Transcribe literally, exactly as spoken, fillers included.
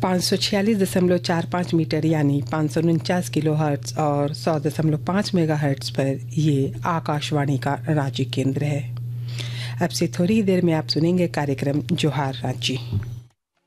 पाँच सौ छियालीस दशमलव चार पाँच मीटर यानी पाँच सौ उनचास किलो हर्ट्ज़ और सौ दशमलव पाँच मेगा हर्ट्ज़ पर ये आकाशवाणी का रांची केंद्र है। अब से थोड़ी देर में आप सुनेंगे कार्यक्रम जोहार रांची।